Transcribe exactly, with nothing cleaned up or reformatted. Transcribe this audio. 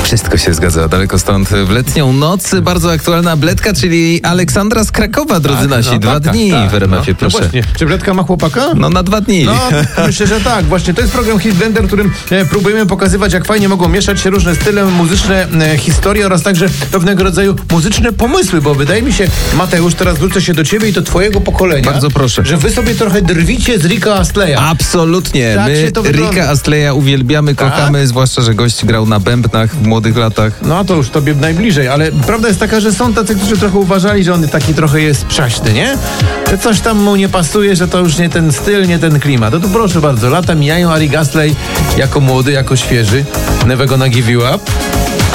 Wszystko się zgadza. Daleko stąd w letnią noc bardzo aktualna Bledka, czyli Aleksandra z Krakowa, drodzy Tak, nasi. no, Dwa tak, dni tak, w R M F-ie, no, proszę. No właśnie. Czy Bledka ma chłopaka? No na dwa dni. No, myślę, że tak. Właśnie to jest program Hit Blender, w którym e, próbujemy pokazywać, jak fajnie mogą mieszać się różne style muzyczne, e, historie oraz także pewnego rodzaju muzyczne pomysły, bo wydaje mi się, Mateusz, teraz zwrócę się do ciebie i do twojego pokolenia. Bardzo proszę. Że wy sobie trochę drwicie z Ricka Astleya. Absolutnie. Tak się My to wygląda. Ricka Astleya uwielbiamy, Tak? kochamy, zwłaszcza, że gość grał na bębnach w młodych latach. No to już tobie najbliżej, ale prawda jest taka, że są tacy, którzy trochę uważali, że on taki trochę jest przaśny, nie? Że coś tam mu nie pasuje, że to już nie ten styl, nie ten klimat. No to proszę bardzo, lata mijają, a Rick Astley jako młody, jako świeży, never gonna give you up.